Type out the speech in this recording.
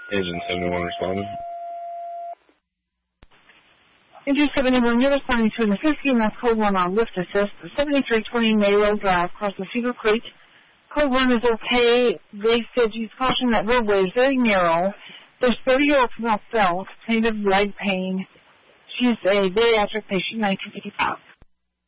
Agent 71 responding. Agent 71, you're responding to an assist EMS code 1 on lift assist, 7320 Mayrow Drive, across the Cedar Creek. Code 1 is okay. They said use caution that roadway is very narrow. There's 30-year-old female fell, complained of leg pain. She's a bariatric patient, 1955.